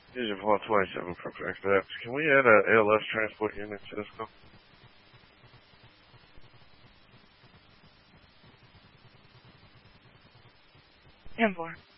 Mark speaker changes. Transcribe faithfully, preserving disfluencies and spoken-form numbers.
Speaker 1: Engine four twenty-seven for Extra. Can we add a L S transport unit to this call?
Speaker 2: ten four.